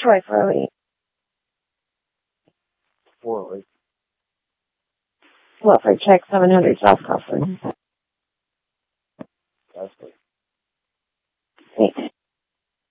Troy Furley. 408. Wilfred, check 700 South Coughlin. That's it.